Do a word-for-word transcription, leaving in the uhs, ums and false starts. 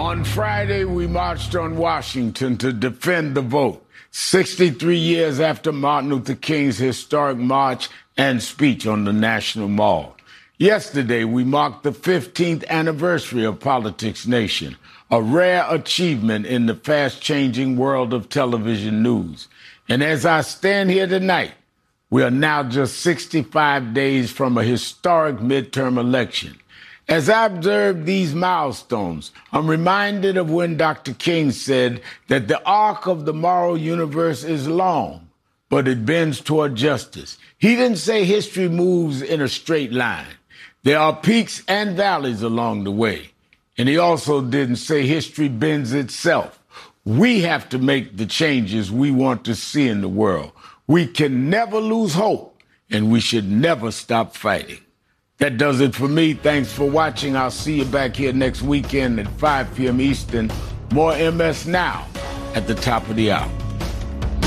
On Friday, we marched on Washington to defend the vote, sixty-three years after Martin Luther King's historic march and speech on the National Mall. Yesterday, we marked the fifteenth anniversary of Politics Nation, a rare achievement in the fast-changing world of television news. And as I stand here tonight, we are now just sixty-five days from a historic midterm election. As I observe these milestones, I'm reminded of when Doctor King said that the arc of the moral universe is long, but it bends toward justice. He didn't say history moves in a straight line. There are peaks and valleys along the way. And he also didn't say history bends itself. We have to make the changes we want to see in the world. We can never lose hope, and we should never stop fighting. That does it for me. Thanks for watching. I'll see you back here next weekend at five p.m. Eastern. More M S Now at the top of the hour.